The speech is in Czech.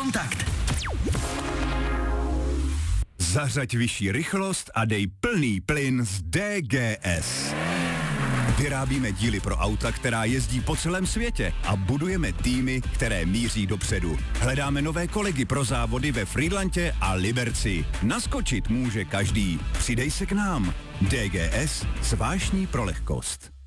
Kontakt. Zařaď vyšší rychlost a dej plný plyn z DGS. Vyrábíme díly pro auta, která jezdí po celém světě a budujeme týmy, které míří dopředu. Hledáme nové kolegy pro závody ve Frýdlantě a Liberci. Naskočit může každý. Přidej se k nám. DGS, zvláštní pro lehkost.